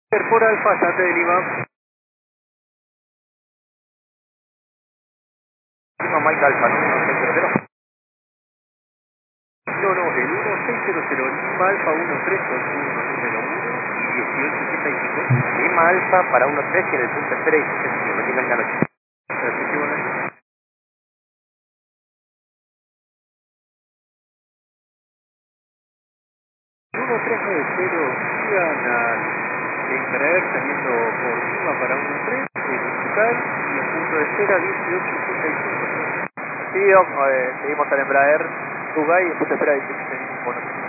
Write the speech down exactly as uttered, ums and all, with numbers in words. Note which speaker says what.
Speaker 1: Por Alfa, Santa de Lima.
Speaker 2: Lima Mike Alfa, ¿no? uno seis cero cero.
Speaker 1: No, no, el uno seis cero cero, Lima Alfa uno tres con uno cero uno y dieciocho ochenta y cinco.
Speaker 2: Lima Alfa para uno tres y en el punto espera y dieciocho, me tengan la noche.
Speaker 1: Perfecto, buenas noches. uno tres nueve cero, sigan al Embraer saliendo por Lima para uno tres, el hospital y el punto de espera dieciocho ochenta y cinco.
Speaker 2: Sí, eh, seguimos al Embraer, Tugay y en punto espera dieciocho. Bueno.